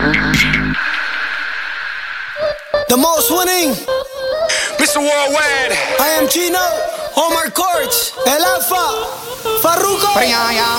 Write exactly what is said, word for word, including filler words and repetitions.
The most winning Mister Worldwide. I am Gino, Omar Courts, El Alfa, Farruko. But yeah, yeah.